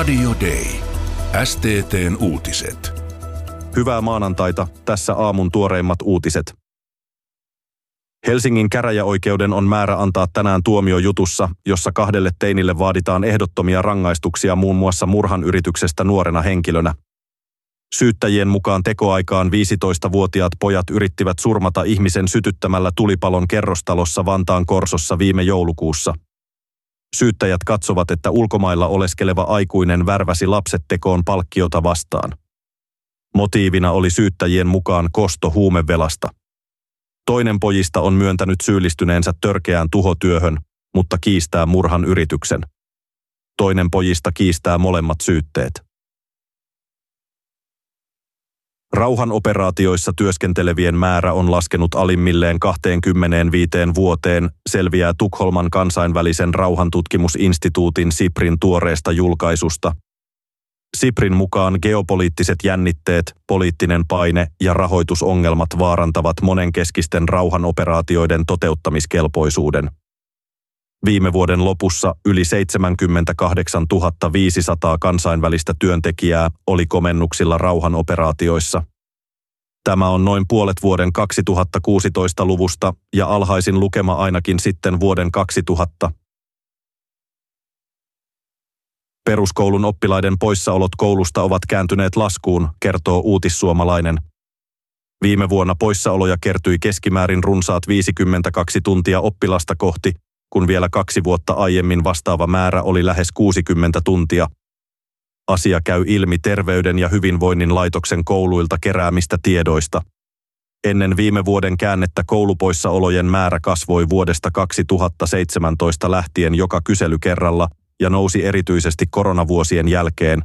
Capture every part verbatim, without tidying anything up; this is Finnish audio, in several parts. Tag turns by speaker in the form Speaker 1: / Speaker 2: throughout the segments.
Speaker 1: Radio Day. S T T:n uutiset.
Speaker 2: Hyvää maanantaita, tässä aamun tuoreimmat uutiset. Helsingin käräjäoikeuden on määrä antaa tänään tuomio jutussa, jossa kahdelle teinille vaaditaan ehdottomia rangaistuksia muun muassa murhan yrityksestä nuorena henkilönä. Syyttäjien mukaan tekoaikaan viisitoistavuotiaat pojat yrittivät surmata ihmisen sytyttämällä tulipalon kerrostalossa Vantaan Korsossa viime joulukuussa. Syyttäjät katsovat, että ulkomailla oleskeleva aikuinen värväsi lapset tekoon palkkiota vastaan. Motiivina oli syyttäjien mukaan kosto huumevelasta. Toinen pojista on myöntänyt syyllistyneensä törkeään tuhotyöhön, mutta kiistää murhan yrityksen. Toinen pojista kiistää molemmat syytteet. Rauhanoperaatioissa työskentelevien määrä on laskenut alimmilleen kaksikymmentäviisi vuoteen, selviää Tukholman kansainvälisen rauhantutkimusinstituutin SIPRin tuoreesta julkaisusta. SIPRin mukaan geopoliittiset jännitteet, poliittinen paine ja rahoitusongelmat vaarantavat monenkeskisten rauhanoperaatioiden toteuttamiskelpoisuuden. Viime vuoden lopussa yli seitsemänkymmentäkahdeksantuhatta viisisataa kansainvälistä työntekijää oli komennuksilla rauhanoperaatioissa. Tämä on noin puolet vuoden kaksituhattakuusitoista-luvusta ja alhaisin lukema ainakin sitten vuoden kaksituhatta. Peruskoulun oppilaiden poissaolot koulusta ovat kääntyneet laskuun, kertoo Uutissuomalainen. Viime vuonna poissaoloja kertyi keskimäärin runsaat viisikymmentäkaksi tuntia oppilasta kohti, kun vielä kaksi vuotta aiemmin vastaava määrä oli lähes kuusikymmentä tuntia. Asia käy ilmi Terveyden ja hyvinvoinnin laitoksen kouluilta keräämistä tiedoista. Ennen viime vuoden käännettä koulupoissaolojen määrä kasvoi vuodesta kaksituhattaseitsemäntoista lähtien joka kyselykerralla ja nousi erityisesti koronavuosien jälkeen.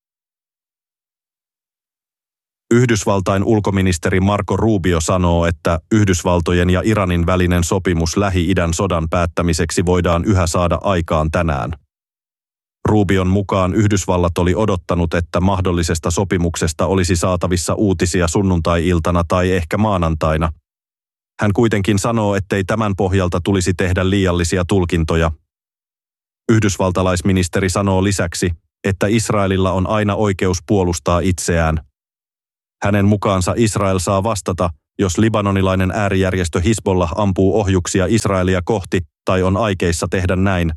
Speaker 2: Yhdysvaltain ulkoministeri Marco Rubio sanoo, että Yhdysvaltojen ja Iranin välinen sopimus Lähi-idän sodan päättämiseksi voidaan yhä saada aikaan tänään. Rubion mukaan Yhdysvallat oli odottanut, että mahdollisesta sopimuksesta olisi saatavissa uutisia sunnuntai-iltana tai ehkä maanantaina. Hän kuitenkin sanoo, ettei tämän pohjalta tulisi tehdä liiallisia tulkintoja. Yhdysvaltalaisministeri sanoo lisäksi, että Israelilla on aina oikeus puolustaa itseään. Hänen mukaansa Israel saa vastata, jos libanonilainen äärijärjestö Hizbollah ampuu ohjuksia Israelia kohti tai on aikeissa tehdä näin.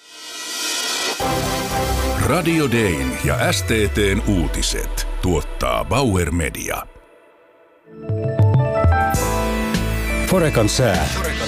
Speaker 1: Radio Dayn ja S T T:n uutiset tuottaa Bauer Media.
Speaker 3: Forekan sää.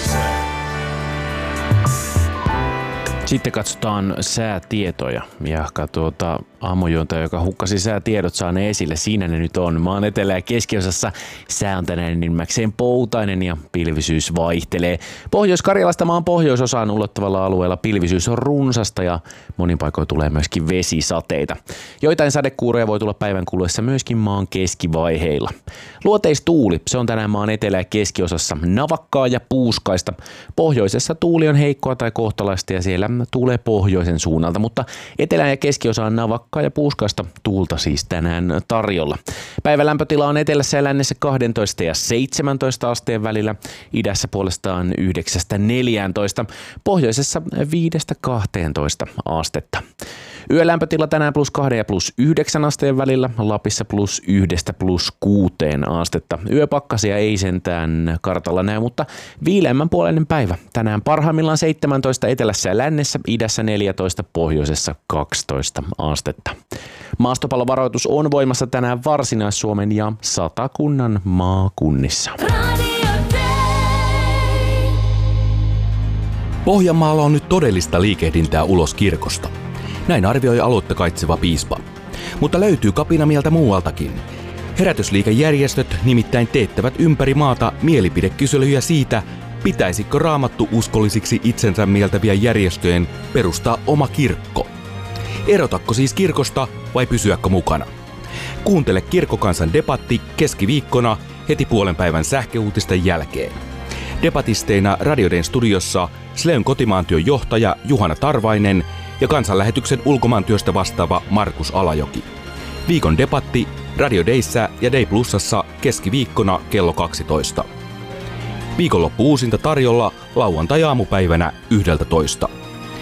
Speaker 4: Sitten katsotaan säätietoja ja tuota aamujuontaja, joka hukkasi säätiedot, saa ne esille. Siinä ne nyt on. Maan etelä- ja keskiosassa sää on tänään enimmäkseen poutainen ja pilvisyys vaihtelee. Pohjois-Karjalasta maan pohjoisosaan ulottavalla alueella pilvisyys on runsasta ja monin paikoin tulee myöskin vesisateita. Joitain sadekuuroja voi tulla päivän kuluessa myöskin maan keskivaiheilla. Luoteistuuli, se on tänään maan etelä- ja keskiosassa navakkaa ja puuskaista. Pohjoisessa tuuli on heikkoa tai kohtalaista ja siellä tuulee pohjoisen suunnalta, mutta etelä- ja keskiosa on navakkaa ja puuskaista tuulta siis tänään tarjolla. Päivän lämpötila on etelässä ja lännessä kaksitoista ja seitsemäntoista asteen välillä, idässä puolestaan yhdeksästä neljääntoista, pohjoisessa viidestä kahteentoista astetta. Yölämpötila tänään plus kahden ja plus yhdeksän asteen välillä, Lapissa plus yhdestä plus kuuteen astetta. Yöpakkasia ei sentään kartalla näy, mutta viileämmän puoleinen päivä. Tänään parhaimmillaan seitsemäntoista etelässä ja lännessä, idässä neljätoista, pohjoisessa kaksitoista astetta. Maastopallovaroitus on voimassa tänään Varsinais-Suomen ja Satakunnan maakunnissa.
Speaker 3: Pohjanmaalla on nyt todellista liikehdintää ulos kirkosta. Näin arvioi aluetta kaitseva piispa. Mutta löytyy kapinamieltä muualtakin. Herätysliikejärjestöt nimittäin teettävät ympäri maata mielipidekyselyjä siitä, pitäisikö raamattu uskollisiksi itsensä mieltäviä järjestöjen perustaa oma kirkko. Erotakko siis kirkosta vai pysyäkö mukana? Kuuntele Kirkkokansan debatti keskiviikkona heti puolen päivän sähköuutisten jälkeen. Debatisteina Radio Dayn studiossa Sleyn kotimaantyön johtaja Juhana Tarvainen ja kansanlähetyksen ulkomaantyöstä vastaava Markus Alajoki. Viikon debatti Radio Dayssä ja Day Plusassa keskiviikkona kello kaksitoista. Viikonloppu uusinta tarjolla lauantai-aamupäivänä yhdeltätoista.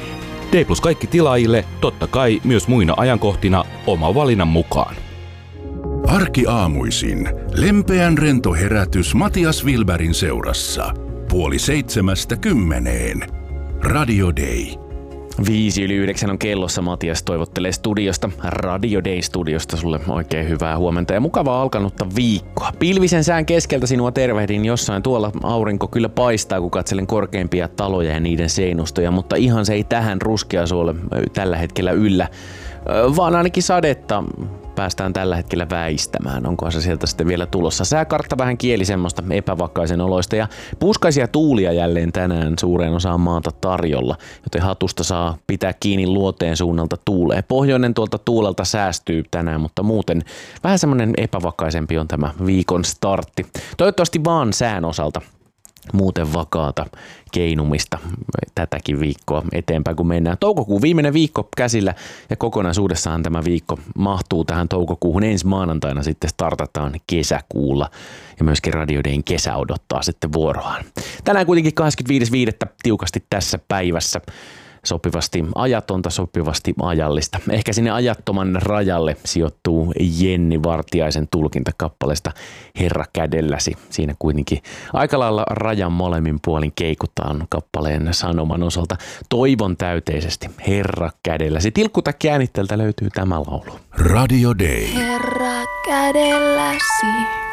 Speaker 3: D plus kaikki tilaajille, totta kai myös muina ajankohtina oma valinnan mukaan.
Speaker 1: Arkiaamuisin lempeän rento herätys Matias Wilbergin seurassa. Puoli seitsemästä kymmeneen. Radio Day.
Speaker 4: Viisi yli yhdeksän on kellossa. Matias toivottelee studiosta, Radio Day-studiosta sulle oikein hyvää huomenta ja mukavaa alkanutta viikkoa. Pilvisen sään keskeltä sinua tervehdin jossain. Tuolla aurinko kyllä paistaa, kun katselen korkeimpia taloja ja niiden seinustoja, mutta ihan se ei tähän ruskeasuolle tällä hetkellä yllä, vaan ainakin sadetta päästään tällä hetkellä väistämään. Onkohan se sieltä sitten vielä tulossa? Sääkartta vähän kieli semmoista epävakaisen oloista ja puuskaisia tuulia jälleen tänään suureen osaan maata tarjolla, joten hatusta saa pitää kiinni luoteen suunnalta tuulee. Pohjoinen tuolta tuulelta säästyy tänään, mutta muuten vähän semmoinen epävakaisempi on tämä viikon startti. Toivottavasti vaan sään osalta muuten vakaata keinumista tätäkin viikkoa eteenpäin, kun mennään. Toukokuun viimeinen viikko käsillä ja kokonaisuudessaan tämä viikko mahtuu tähän toukokuuhun. Ensi maanantaina sitten startataan kesäkuulla ja myöskin Radio Dayn kesä odottaa sitten vuoroaan. Tänään kuitenkin kahdeskymmenesviides viidettä tiukasti tässä päivässä. Sopivasti ajatonta, sopivasti ajallista. Ehkä sinne ajattoman rajalle sijoittuu Jenni Vartiaisen tulkinta kappaleesta Herra kädelläsi. Siinä kuitenkin aika lailla rajan molemmin puolin keikutaan kappaleen sanoman osalta. Toivon täyteisesti Herra kädelläsi. Tilkkutäkki äänitteeltä löytyy tämä laulu.
Speaker 1: Radio Day.
Speaker 5: Herra kädelläsi.